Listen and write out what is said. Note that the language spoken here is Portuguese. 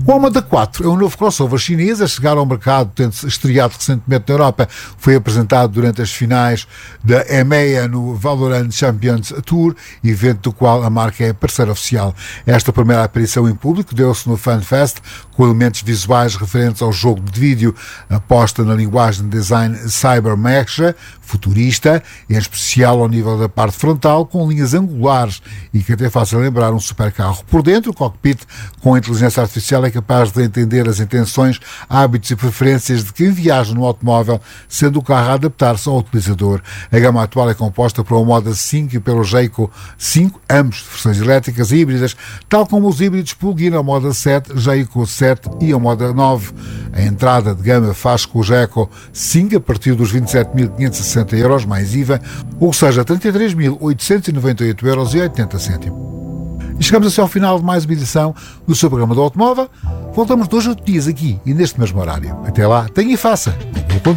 O Armada 4 é um novo crossover chinês a chegar ao mercado, tendo-se estreado recentemente na Europa. Foi apresentado durante as finais da EMEA no Valorant Champions Tour, evento do qual a marca é parceira oficial. Esta primeira aparição em público deu-se no FanFest, com elementos visuais referentes ao jogo de vídeo, aposta na linguagem de design Cybermecha, futurista, em especial ao nível da parte frontal, com linhas angulares e que até faz lembrar um supercarro. Por dentro, o cockpit com a inteligência artificial é capaz de entender as intenções, hábitos e preferências de quem viaja no automóvel, sendo o carro a adaptar-se ao utilizador. A gama atual é composta pelo Moda 5 e pelo Jayco 5, ambos versões elétricas e híbridas, tal como os híbridos plug-in ao Moda 7, Jayco 7 e ao Moda 9. A entrada de gama faz com o Jayco 5 a partir dos 27.560 euros mais IVA, ou seja, 33.898,80 euros. E chegamos assim ao final de mais uma edição do seu programa do automóvel. Voltamos 2 ou 3 dias aqui e neste mesmo horário. Até lá, tenha e faça.